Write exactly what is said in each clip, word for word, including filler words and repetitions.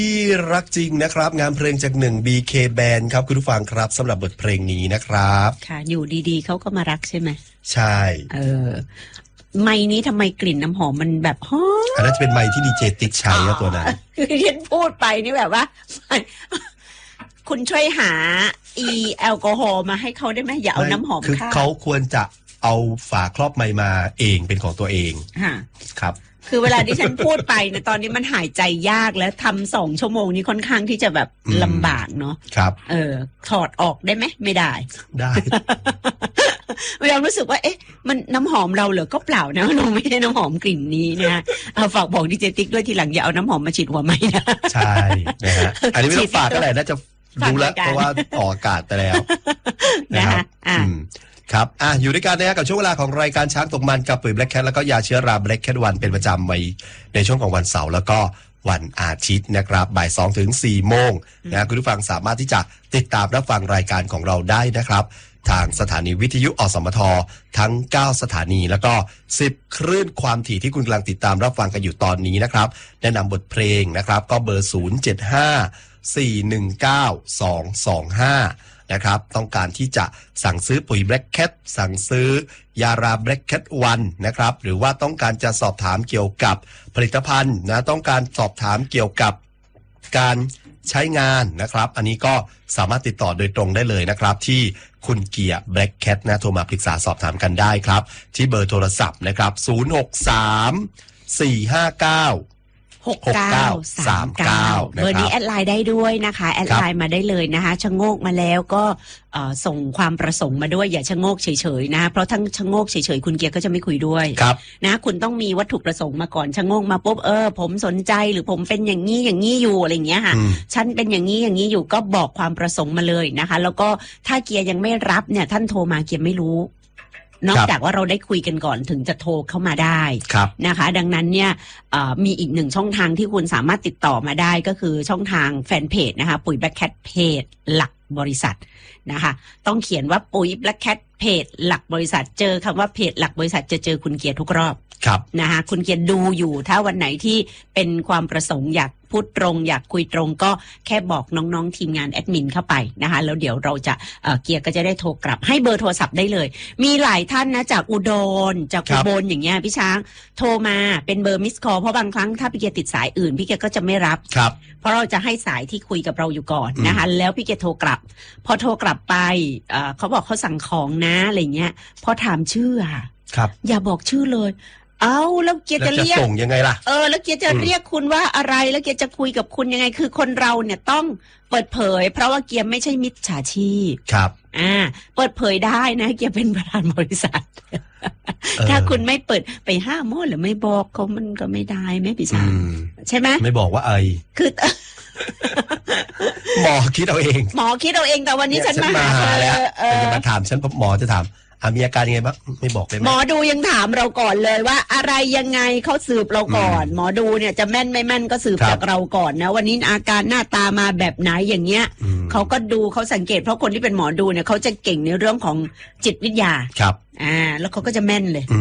ที่รักจริงนะครับงานเพลงจากหนึ่ง บี เค Band ครับคุณผู้ฟังครับสำหรับบทเพลงนี้นะครับค่ะอยู่ดีๆเขาก็มารักใช่ไหมใช่เออไม้นี้ทำไมกลิ่นน้ำหอมมันแบบหอมอันนั้นจะเป็นไม้ที่ดีเจติ๊กใช้ครับตัวนั้นคือเรียนพูดไปนี่แบบว่าคุณช่วยหาอีแอลกอฮอล์มาให้เขาได้ไหมอย่าเอาน้ำหอมคือเขาควรจะเอาฝาครอบไมค์มาเองเป็นของตัวเองครับคือเวลาที่ฉันพูดไปนะตอนนี้มันหายใจยากแล้วทำสองชั่วโมงนี้ค่อนข้างที่จะแบบลำบากเนาะครับเออถอดออกได้ไหมไม่ได้ได้เรารู้สึกว่าเอ๊ะมันน้ำหอมเราเหรอก็เปล่านะเราไม่ได้น้ำหอมกลิ่นนี้นะเอาฝากบอกดีเจติ๊กด้วยทีหลังอย่าเอาน้ำหอมมาฉีดหัวไม่นะใช่นะฮะอันนี้ไม่ต้องฝากก็แหละน่าจะรู้แล้วเพราะว่าออกอากาศไปแล้วนะครับอ่าครับอ่ะอยู่ด้วยกันนะครับกับช่วงเวลาของรายการช้างตกมันกับปุ๋ยแบล็คแคทแล้วก็ยาเชื้อราแบล็คแคทวันเป็นประจำไว้ในช่วงของวันเสาร์แล้วก็วันอาทิตย์นะครับบ่ายสองถึงสี่โมงนะคุณผู้ฟังสามารถที่จะติดตามรับฟังรายการของเราได้นะครับทางสถานีวิทยุอสมททั้งเก้าสถานีแล้วก็สิบคลื่นความถี่ที่คุณกำลังติดตามรับฟังกันอยู่ตอนนี้นะครับแนะนำบทเพลงนะครับก็เบอร์ศูนย์ เจ็ด ห้า สี่ หนึ่ง เก้า สอง สอง ห้านะครับต้องการที่จะสั่งซื้อปุ๋ยแบล็คแคทสั่งซื้อยาราแบล็คแคทวันนะครับหรือว่าต้องการจะสอบถามเกี่ยวกับผลิตภัณฑ์นะต้องการสอบถามเกี่ยวกับการใช้งานนะครับอันนี้ก็สามารถติดต่อโดยตรงได้เลยนะครับที่คุณเกียร์แบล็คแคทนะโทรมาปรึกษาสอบถามกันได้ครับที่เบอร์โทรศัพท์นะครับศูนย์ หก สาม สี่ ห้า เก้าหกเก้าสามเก้าเบอร์นี้แอดไลน์ได้ด้วยนะคะแอดไลน์มาได้เลยนะคะชะโงกมาแล้วก็ส่งความประสงค์มาด้วยอย่าชะโงกเฉยๆนะเพราะทั้งชะโงกเฉยๆคุณเกียร์ก็จะไม่คุยด้วยนะคุณต้องมีวัตถุประสงค์มาก่อนชะโงกมาปุ๊บเออผมสนใจหรือผมเป็นอย่างนี้อย่างนี้อยู่อะไรอย่างเงี้ยค่ะฉันเป็นอย่างนี้อย่างนี้อยู่ก็บอกความประสงค์มาเลยนะคะแล้วก็ถ้าเกียร์ยังไม่รับเนี่ยท่านโทรมาเกียร์ไม่รู้นอกจากว่าเราได้คุยกันก่อนถึงจะโทรเข้ามาได้นะคะดังนั้นเนี่ยมีอีกหนึ่งช่องทางที่คุณสามารถติดต่อมาได้ก็คือช่องทางแฟนเพจนะคะปุ๋ยแบล็คแคทเพจหลักบริษัทนะคะต้องเขียนว่าปุ๋ยแบล็คแคทเพจหลักบริษัทเจอคำว่าเพจหลักบริษัทจะเจอคุณเกียร์ทุกรอบนะคะคุณเกียร์ดูอยู่ถ้าวันไหนที่เป็นความประสงค์อยากพูดตรงอยากคุยตรงก็แค่บอกน้องๆทีมงานแอดมินเข้าไปนะคะแล้วเดี๋ยวเราจะเอ่อเกียร์ก็จะได้โทรกลับให้เบอร์โทรศัพท์ได้เลยมีหลายท่านนะจากอุดรจากอุบลอย่างเงี้ยพี่ช้างโทรมาเป็นเบอร์มิสคอลเพราะบางครั้งถ้าพี่เกียร์ติดสายอื่นพี่เกียร์ก็จะไม่รับเพราะเราจะให้สายที่คุยกับเราอยู่ก่อนนะคะแล้วพี่เกียร์โทรกลับพอโทรกลับไปเอ่อเขาบอกเขาสั่งของนะอะไรเงี้ยพอถามชื่อค่ะอย่าบอกชื่อเลยเอาแล้วเกียร์จะเรียกส่งยังไงล่ะเออแล้วเกียร์จะเรียกคุณว่าอะไรแล้วเกียร์จะคุยกับคุณยังไงคือคนเราเนี่ยต้องเปิดเผยเพราะว่าเกียร์ไม่ใช่มิจฉาชีพครับอ่าเปิดเผยได้นะเกียร์เป็นประธานบริษัทถ้าคุณไม่เปิดไปห้ามหรือไม่บอกเขามันก็ไม่ได้ไหมพี่ชายใช่ไหมไม่บอกว่าไอคือหมอคิดเอาเองหมอคิดเอาเองแต่วันนี้ฉันมาหาแล้วจะมาถามฉันหมอจะถามมีอาการยังไงบ้างไม่บอกได้ไหมหมอดูยังถามเราก่อนเลยว่าอะไรยังไงเขาสืบเราก่อนหมอดูเนี่ยจะแม่นไม่แม่นก็สืบจากเราก่อนนะวันนี้อาการหน้าตามาแบบไหนอย่างเงี้ยเขาก็ดูเขาสังเกตเพราะคนที่เป็นหมอดูเนี่ยเขาจะเก่งในเรื่องของจิตวิทยาครับอ่าแล้วเขาก็จะแม่นเลย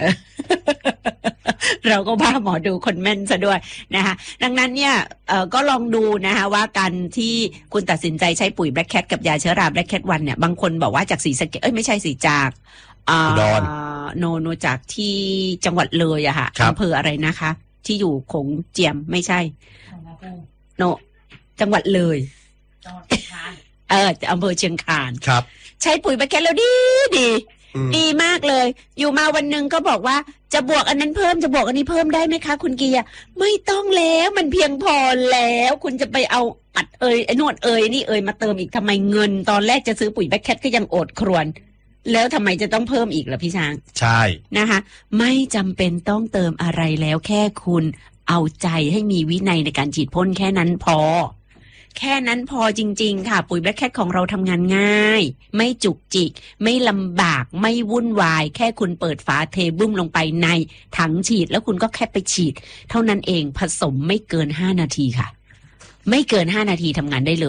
เราก็บ้าหมอดูคนแม่นซะด้วยนะคะดังนั้นเนี่ยเอ่อก็ลองดูนะคะว่าการที่คุณตัดสินใจใช้ปุ๋ยแบล็คแคทกับยาเชื้อราแบล็คแคทวันเนี่ยบางคนบอกว่าจากศรีสะเกษเอ้ยไม่ใช่สิจากอุดรโนโนจากที่จังหวัดเลยอะค่ะอำเภออะไรนะคะที่อยู่โขงเจียมไม่ใช่โนจังหวัดเลยเอออำเภอเชียงคานครับใช้ปุ๋ยแบล็คแคทแล้วดีดีดีมากเลยอยู่มาวันหนึ่งก็บอกว่าจะบวกอันนั้นเพิ่มจะบวกอันนี้เพิ่มได้ไหมคะคุณเกียร์ไม่ต้องแล้วมันเพียงพอแล้วคุณจะไปเอาอัดเอยไอ้นวดเอยนี่เอยมาเติมอีกทำไมเงินตอนแรกจะซื้อปุ๋ยแบล็คแคทก็ยังอดครวญแล้วทำไมจะต้องเพิ่มอีกล่ะพี่ช้างใช่นะคะไม่จำเป็นต้องเติมอะไรแล้วแค่คุณเอาใจให้มีวินัยในการฉีดพ่นแค่นั้นพอแค่นั้นพอจริงๆค่ะปุ๋ยแบล็คแคทของเราทำงานง่ายไม่จุกจิกไม่ลำบากไม่วุ่นวายแค่คุณเปิดฝาเทบุ้มลงไปในถังฉีดแล้วคุณก็แค่ไปฉีดเท่านั้นเองผสมไม่เกินห้านาทีค่ะไม่เกินห้านาทีทำงานได้เลย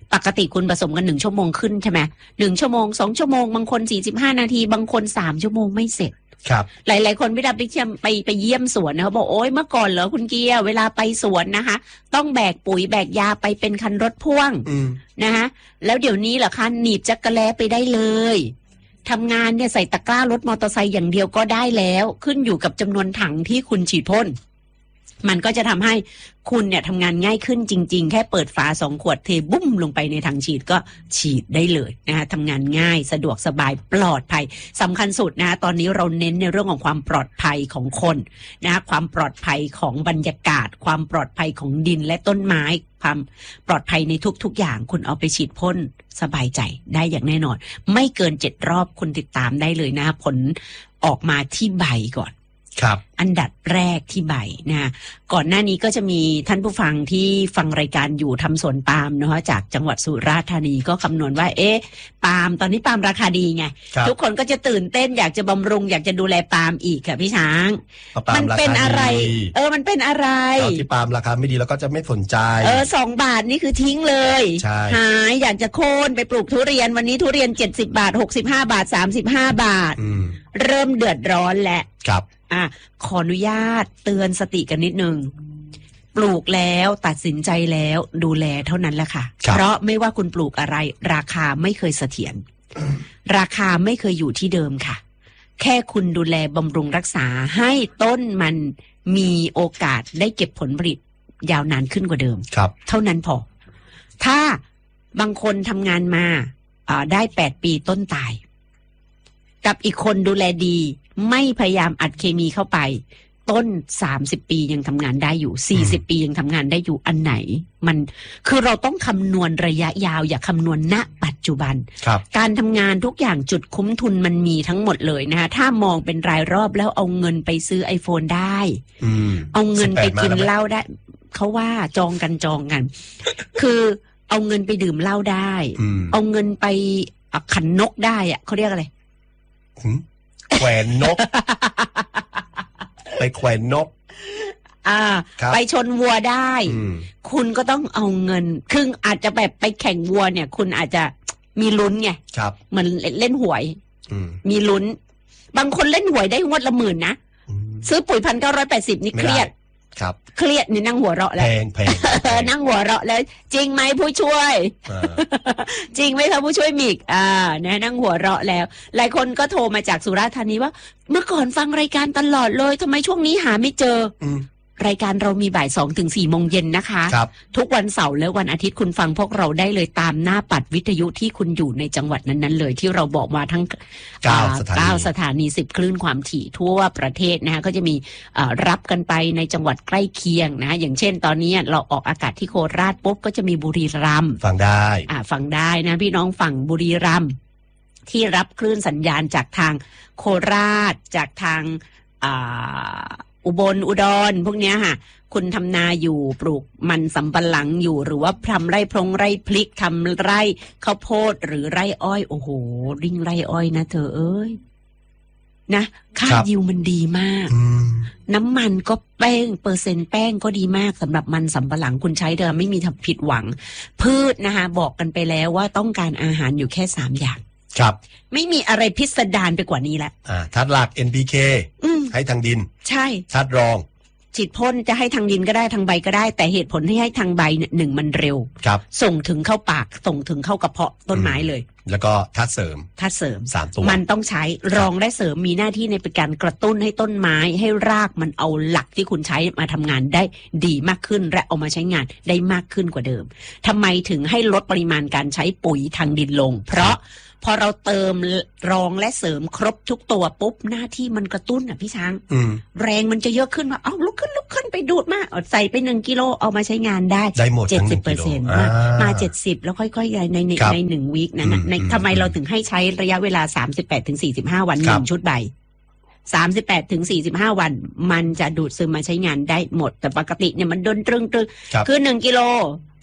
ปกติคุณผสมกันหนึ่งชั่วโมงขึ้นใช่ไหมหนึ่งชั่วโมงสองชั่วโมงบางคนสี่สิบห้านาทีบางคนสามชั่วโมงไม่เสร็จครับหลายๆคนเวลาไปเยี่ยมไปไปเยี่ยมสวนนะเขาบอกโอ๊ยเมื่อก่อนเหรอคุณเกียร์เวลาไปสวนนะคะต้องแบกปุ๋ยแบกยาไปเป็นคันรถพ่วงนะคะแล้วเดี๋ยวนี้เหรอคะหนีบจักรแลไปได้เลยทำงานเนี่ยใส่ตะกร้ารถมอเตอร์ไซค์อย่างเดียวก็ได้แล้วขึ้นอยู่กับจำนวนถังที่คุณฉีดพ่นมันก็จะทำให้คุณเนี่ยทำงานง่ายขึ้นจริงๆแค่เปิดฝาสองขวดเทบุ้มลงไปในถังฉีดก็ฉีดได้เลยนะคะทำงานง่ายสะดวกสบายปลอดภัยสำคัญสุดนะคะตอนนี้เราเน้นในเรื่องของความปลอดภัยของคนนะคะความปลอดภัยของบรรยากาศความปลอดภัยของดินและต้นไม้ความปลอดภัยในทุกๆอย่างคุณเอาไปฉีดพ่นสบายใจได้อย่างแน่นอนไม่เกินเจ็ดรอบคุณติดตามได้เลยนะผลออกมาที่ใบก่อนครับอันดับแรกที่ใบนะก่อนหน้านี้ก็จะมีท่านผู้ฟังที่ฟังรายการอยู่ทำสวนปาล์มนะคะจากจังหวัดสุราษฎร์ธานีก็คำนวณว่าเอ๊ะปาล์มตอนนี้ปาล์มราคาดีไงทุกคนก็จะตื่นเต้นอยากจะบำรุงอยากจะดูแลปาล์มอีกค่ะพี่ช้างมันเป็นอะไรเออมันเป็นอะไรตอนที่ปาล์มราคาไม่ดีแล้วก็จะไม่สนใจเออสองบาทนี่คือทิ้งเลยหายอยากจะโค่นไปปลูกทุเรียนวันนี้ทุเรียนเจ็ดสิบบาทหกสิบห้าบาทสามสิบห้าบาทเริ่มเดือดร้อนแล้วครับอ่ะขออนุญาตเตือนสติกันนิดนึงปลูกแล้วตัดสินใจแล้วดูแลเท่านั้นแหละค่ะเพราะไม่ว่าคุณปลูกอะไรราคาไม่เคยเสถียรราคาไม่เคยอยู่ที่เดิมค่ะแค่คุณดูแลบำรุงรักษาให้ต้นมันมีโอกาสได้เก็บผลผลิตยาวนานขึ้นกว่าเดิมครับเท่านั้นพอถ้าบางคนทำงานมาอ่าได้แปดปีต้นตายกับอีกคนดูแลดีไม่พยายามอัดเคมีเข้าไปต้นสามสิบปียังทำงานได้อยู่สี่สิบปียังทำงานได้อยู่อันไหนมันคือเราต้องคำนวณระยะยาวอย่าคำนวณณปัจจุบันการทำงานทุกอย่างจุดคุ้มทุนมันมีทั้งหมดเลยนะคะถ้ามองเป็นรายรอบแล้วเอาเงินไปซื้อ iPhone ได้เอาเงินไปกินเหล้าได้เขาว่าจองกันจองกันคือเอาเงินไปดื่มเหล้าได้เอาเงินไปขันนกได้อะเขาเรียกอะไรแขวนนกไปแขวนนกอ่าไปชนวัวได้คุณก็ต้องเอาเงินครึ่งอาจจะแบบไปแข่งวัวเนี่ยคุณอาจจะมีลุ้นไงเหมือนเล่นหวยมีลุ้นบางคนเล่นหวยได้งวดละหมื่นนะซื้อปุ๋ยพันเก้าร้อยแปดสิบนี่เครียดครับเครียดนี่นั่งหัวเราะแล้วแพงแพงนั่งหัวเราะแล้วจริงไหมผู้ช่วยจริงไหมคะผู้ช่วยมิกอ่านะนั่งหัวเราะแล้วหลายคนก็โทรมาจากสุราษฎร์ธานีว่าเมื่อก่อนฟังรายการตลอดเลยทำไมช่วงนี้หาไม่เจอรายการเรามีบ่ายสองถึงสี่โมงเย็นนะคะทุกวันเสาร์และวันอาทิตย์คุณฟังพวกเราได้เลยตามหน้าปัดวิทยุที่คุณอยู่ในจังหวัดนั้นๆเลยที่เราบอกมาทั้งเก้าสถานีเก้าสถานีสิบคลื่นความถี่ทั่วประเทศนะคะก็จะมีรับกันไปในจังหวัดใกล้เคียงนะอย่างเช่นตอนนี้เราออกอากาศที่โคราชปุ๊บก็จะมีบุรีรัมย์ฟังได้อ่าฟังได้นะพี่น้องฝั่งบุรีรัมย์ที่รับคลื่นสัญญาณจากทางโคราชจากทางอ่าอุบลอุดรพวกเนี้ยค่ะคุณทำนาอยู่ปลูกมันสำปะหลังอยู่หรือว่าทำไร่พรงไร่พลิกทำไร่ข้าวโพดหรือไร่อ้อยโอ้โหริ่งไร่อ้อยนะเธอเอ้ยนะค่ายิวมันดีมากน้ำมันก็แป้งเปอร์เซ็นต์แป้งก็ดีมากสำหรับมันสำปะหลังคุณใช้เดิมไม่มีทำผิดหวังพืชนะคะบอกกันไปแล้วว่าต้องการอาหารอยู่แค่สามอย่างครับไม่มีอะไรพิสดารไปกว่านี้แล้วอ่าธาตุหลัก เอ็น พี เค ให้ทางดินใช่ธาตุรองฉีดพ่นจะให้ทางดินก็ได้ทางใบก็ได้แต่เหตุผลที่ให้ทางใบเนี่ยหนึ่งมันเร็วครับส่งถึงเข้าปากส่งถึงเข้ากระเพาะต้นไม้เลยแล้วก็ธาตุเสริมธาตุเสริมสามตัวมันต้องใช้รองและเสริมมีหน้าที่ในการกระตุ้นให้ต้นไม้ให้รากมันเอาหลักที่คุณใช้มาทำงานได้ดีมากขึ้นและเอามาใช้งานได้มากขึ้นกว่าเดิมทำไมถึงให้ลดปริมาณการใช้ปุ๋ยทางดินลงเพราะพอเราเติมรองและเสริมครบทุกตัวปุ๊บหน้าที่มันกระตุ้นอ่ะพี่ช้างแรงมันจะเยอะขึ้นว่าเอาลุกขึ้นลุกขึ้นไปดูดมาเอาใส่ไปหนึ่งกิโลเอามาใช้งานได้ได้หมดเจ็ดสิบเปอร์เซ็นต์มาเจ็ดสิบแล้วค่อยๆในในในหนึ่งวีคนั้นในทำไมเราถึงให้ใช้ระยะเวลาสามสิบแปดถึงสี่สิบห้าวันหนึ่งชุดใบสามสิบแปดถึงสี่สิบห้าวันมันจะดูดซึมมาใช้งานได้หมดแต่ปกติเนี่ยมันดนตรึงตรึงคือหนึ่งกิโล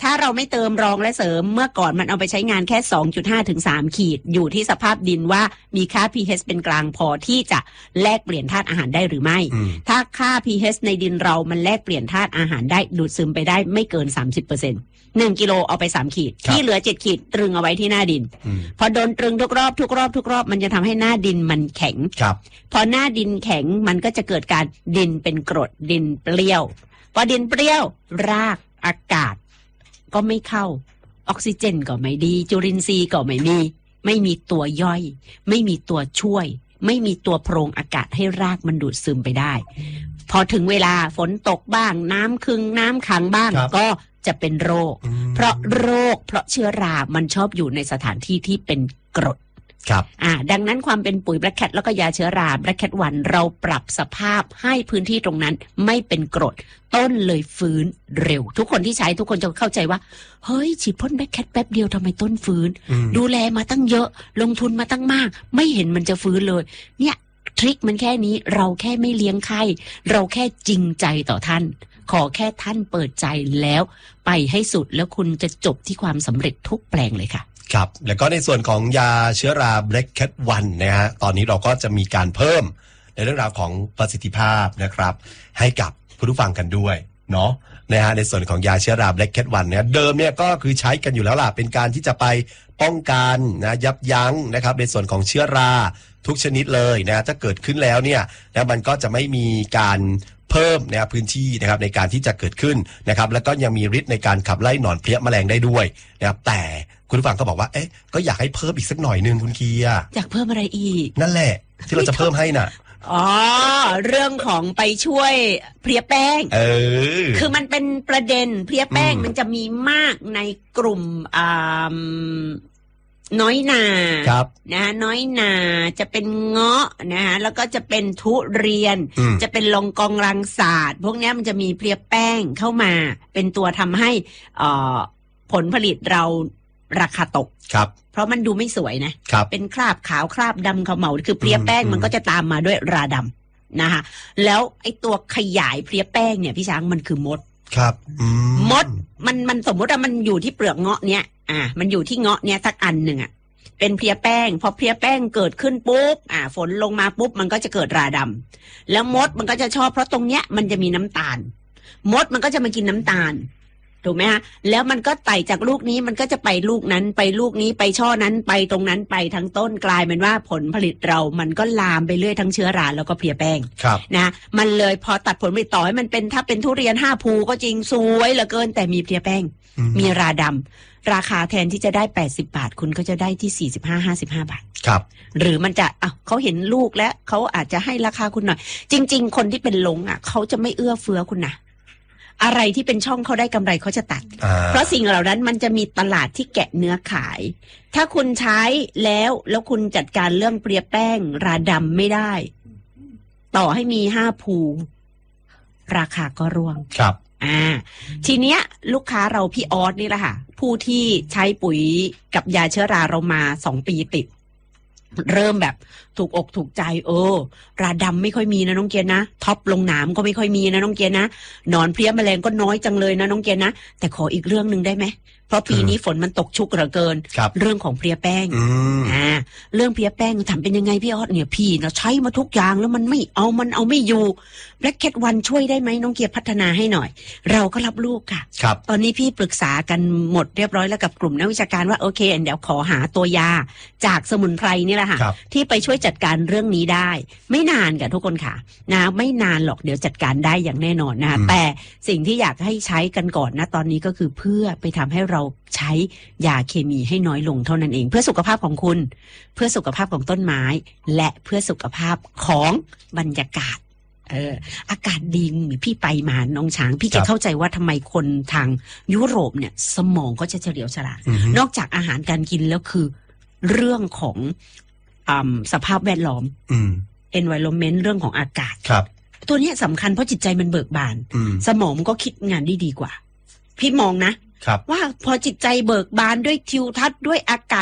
ถ้าเราไม่เติมรองและเสริมเมื่อก่อนมันเอาไปใช้งานแค่ สองจุดห้า ถึง สาม ขีดอยู่ที่สภาพดินว่ามีค่า pH เป็นกลางพอที่จะแลกเปลี่ยนธาตุอาหารได้หรือไม่ถ้าค่า pH ในดินเรามันแลกเปลี่ยนธาตุอาหารได้ดูดซึมไปได้ไม่เกิน สามสิบเปอร์เซ็นต์หนึ่งกิโลเอาไปสามขีดที่เหลือเจ็ดขีดตรึงเอาไว้ที่หน้าดินพอโดนตรึงทุกรอบทุกรอบทุกรอบมันจะทำให้หน้าดินมันแข็งพอหน้าดินแข็งมันก็จะเกิดการดินเป็นกรดดินเปรี้ยวพอดินเปรี้ยวรากอากาศก็ไม่เข้าออกซิเจนก็ไม่ดีจุลินทรีย์ก็ไม่มีไม่มีตัวย่อยไม่มีตัวช่วยไม่มีตัวโพรงอากาศให้รากมันดูดซึมไปได้พอถึงเวลาฝนตกบ้างน้ำคึงน้ำขังบ้างก็จะเป็นโรคเพราะโรคเพราะเชื้อรามันชอบอยู่ในสถานที่ที่เป็นกรดครับอ่าดังนั้นความเป็นปุ๋ย Black Cat แล้วก็ยาเชื้อรา Black Cat วันเราปรับสภาพให้พื้นที่ตรงนั้นไม่เป็นกรดต้นเลยฟื้นเร็วทุกคนที่ใช้ทุกคนจะเข้าใจว่าเฮ้ยฉีดพ่น Black Cat แป๊บเดียวทำไมต้นฟื้นดูแลมาตั้งเยอะลงทุนมาตั้งมากไม่เห็นมันจะฟื้นเลยเนี่ยทริคมันแค่นี้เราแค่ไม่เลี้ยงไข้เราแค่จริงใจต่อท่านขอแค่ท่านเปิดใจแล้วไปให้สุดแล้วคุณจะจบที่ความสำเร็จทุกแปลงเลยค่ะครับแล้วก็ในส่วนของยาเชื้อรา Black Cat วันนะฮะตอนนี้เราก็จะมีการเพิ่มในเรื่องราวของประสิทธิภาพนะครับให้กับผู้ฟังกันด้วยเนาะนะฮะในส่วนของยาเชื้อรา Black Cat วันเนี่ยเดิมเนี่ยก็คือใช้กันอยู่แล้วล่ะเป็นการที่จะไปป้องกันนะยับยั้งนะครับในส่วนของเชื้อราทุกชนิดเลยนะถ้าเกิดขึ้นแล้วเนี่ยนะมันก็จะไม่มีการเพิ่มนะครับพื้นที่นะครับในการที่จะเกิดขึ้นนะครับแล้วก็ยังมีฤทธิ์ในการขับไล่หนอนเพลี้ยแมลงได้ด้วยนะครับแต่คุณผู้ฟังก็บอกว่าเอ๊ะก็อยากให้เพิ่มอีกสักหน่อยนึงคุณเคียอยากเพิ่มอะไรอีกนั่นแหละที่เราจะเพิ่มให้น่ะอ๋อเรื่องของไปช่วยเพลี้ยแป้งเออคือมันเป็นประเด็นเพลี้ยแป้งมันจะมีมากในกลุ่มอ่าน้อยนานะน้อยนาจะเป็นเงาะนะฮะแล้วก็จะเป็นทุเรียนจะเป็นลองกองรังสาดพวกนี้มันจะมีเพลี้ยแป้งเข้ามาเป็นตัวทำให้อ่าผลผลิตเราราคาตกครับเพราะมันดูไม่สวยนะเป็นคราบขาวคราบดำขมเหลาคือเพลี้ยแป้งมันก็จะตามมาด้วยราดำนะคะแล้วไอ้ตัวขยายเพลี้ยแป้งเนี่ยพี่ช้างมันคือมดครับมดมันมันสมมติว่ามันอยู่ที่เปลือกเงาะเนี้ยอ่ามันอยู่ที่เงาะเนี้ยสักอันหนึ่งอ่ะเป็นเพลี้ยแป้งพอเพลี้ยแป้งเกิดขึ้นปุ๊บอ่าฝนลงมาปุ๊บมันก็จะเกิดราดำแล้วมดมันก็จะชอบเพราะตรงเนี้ยมันจะมีน้ำตาลมดมันก็จะมากินน้ำตาลถูกไหมฮะแล้วมันก็ไต่จากลูกนี้มันก็จะไปลูกนั้นไปลูกนี้ไปช่อนั้นไปตรงนั้นไปทั้งต้นกลายเป็นว่าผลผลิตเรามันก็ลามไปเรื่อยทั้งเชื้อราแล้วก็เพลี้ยแป้งนะมันเลยพอตัดผลผลิตต่อให้มันเป็นถ้าเป็นทุเรียนห้าภูก็จริงสวยเหลือเกินแต่มีเพลี้ยแป้งมีราดำราคาแทนที่จะได้แปดสิบบาทคุณก็จะได้ที่สี่สิบห้า ห้าสิบห้าบาทครับหรือมันจะอ่ะเขาเห็นลูกแล้วเขาอาจจะให้ราคาคุณหน่อยจริงๆคนที่เป็นหลงอ่ะเขาจะไม่เอื้อเฟื้อคุณนะอะไรที่เป็นช่องเขาได้กำไรเขาจะตัดเพราะสิ่งเหล่านั้นมันจะมีตลาดที่แกะเนื้อขายถ้าคุณใช้แล้วแล้วคุณจัดการเรื่องเปรี้ยแป้งราดำไม่ได้ต่อให้มีห้าภูราคาก็ร่วงครับอ่าทีเนี้ยลูกค้าเราพี่ออสนี่แหละค่ะผู้ที่ใช้ปุ๋ยกับยาเชื้อราเรามาสองปีติดเริ่มแบบถูกอกถูกใจเออราดำไม่ค่อยมีนะน้องเกียร์นะท็อปลงหนามก็ไม่ค่อยมีนะน้องเกียร์นะหนอนเพลี้ยแมลงก็น้อยจังเลยนะน้องเกียร์นะแต่ขออีกเรื่องนึงได้ไหมเพราะปีนี้ฝนมันตกชุกเหลือเกินเรื่องของเพลี้ยแป้งอ่าเรื่องเพลี้ยแป้งทำเป็นยังไงพี่ออสเนี่ยพี่เราใช้มาทุกอย่างแล้วมันไม่เอามันเอาไม่อยู่Black Cat วันช่วยได้ไหมน้องเกียร์พัฒนาให้หน่อยเราก็รับลูกค่ะตอนนี้พี่ปรึกษากันหมดเรียบร้อยแล้วกับกลุ่มนักวิชาการว่าโอเคเดี๋ยวขอหาตัวยาจากสมุนไพรนี่แหละค่ะที่ไปช่วยจัดการเรื่องนี้ได้ไม่นานค่ะทุกคนค่ะนะไม่นานหรอกเดี๋ยวจัดการได้อย่างแน่นอนนะคะแต่สิ่งที่อยากให้ใช้กันก่อนนะตอนนี้ก็คือเพื่อไปทำให้เราใช้ยาเคมีให้น้อยลงเท่านั้นเองเพื่อสุขภาพของคุณเพื่อสุขภาพของต้นไม้และเพื่อสุขภาพของบรรยากาศเอออากาศดีพี่ไปมาน้องช้างพี่จะเข้าใจว่าทำไมคนทางยุโรปเนี่ยสมองก็จะเฉลียวฉลาดนอกจากอาหารการกินแล้วคือเรื่องของอ่าสภาพแวดล้อม environment เรื่องของอากาศตัวนี้สำคัญเพราะจิตใจมันเบิกบานสมองมันก็คิดงานได้ดีกว่าพี่มองนะว่าพอจิตใจเบิกบานด้วยทิวทัศน์ด้วยอากาศ